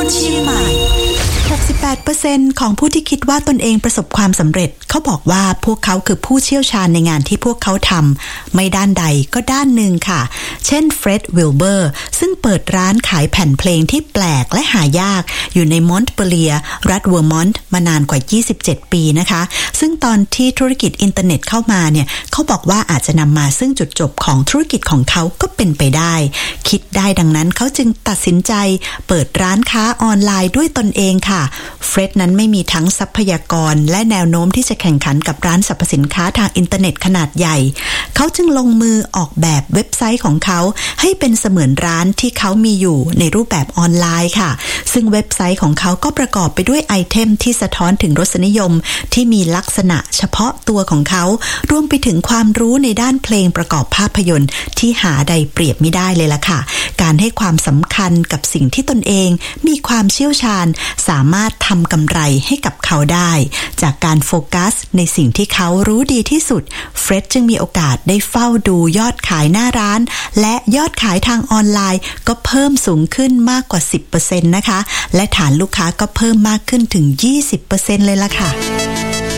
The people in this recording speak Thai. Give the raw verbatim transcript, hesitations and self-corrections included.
เชียงใหม่ หกสิบแปดเปอร์เซ็นต์ ของผู้ที่คิดว่าตนเองประสบความสำเร็จเขาบอกว่าพวกเขาคือผู้เชี่ยวชาญในงานที่พวกเขาทำไม่ด้านใดก็ด้านหนึ่งค่ะเช่นเฟร็ดวิลเบอร์ซึ่งเปิดร้านขายแผ่นเพลงที่แปลกและหายากอยู่ในมอนต์เปเลียรัฐเวอร์มอนต์มานานกว่ายี่สิบเจ็ดปีนะคะซึ่งตอนที่ธุรกิจอินเทอร์เน็ตเข้ามาเนี่ยเขาบอกว่าอาจจะนำมาซึ่งจุดจบของธุรกิจของเขาก็เป็นไปได้คิดได้ดังนั้นเขาจึงตัดสินใจเปิดร้านค้าออนไลน์ด้วยตนเองค่ะเฟร็ดนั้นไม่มีทั้งทรัพยากรและแนวโน้มที่จะแข่งขันกับร้านสรรพสินค้าทางอินเทอร์เน็ตขนาดใหญ่เขาจึงลงมือออกแบบเว็บไซต์ของเขาให้เป็นเสมือนร้านที่เขามีอยู่ในรูปแบบออนไลน์ค่ะซึ่งเว็บไซต์ของเขาก็ประกอบไปด้วยไอเทมที่สะท้อนถึงรสนิยมที่มีลักษณะเฉพาะตัวของเขารวมไปถึงความรู้ในด้านเพลงประกอบภาพยนตร์ที่หาใดเปรียบไม่ได้เลยล่ะค่ะการให้ความสำคัญกับสิ่งที่ตนเองมีความเชี่ยวชาญสามารถทำกำไรให้กับเขาได้จากการโฟกัสในสิ่งที่เขารู้ดีที่สุดเฟร็ดจึงมีโอกาสได้เฝ้าดูยอดขายหน้าร้านและยอดขายทางออนไลน์ก็เพิ่มสูงขึ้นมากกว่า สิบเปอร์เซ็นต์ นะคะและฐานลูกค้าก็เพิ่มมากขึ้นถึง ยี่สิบเปอร์เซ็นต์ เลยล่ะค่ะ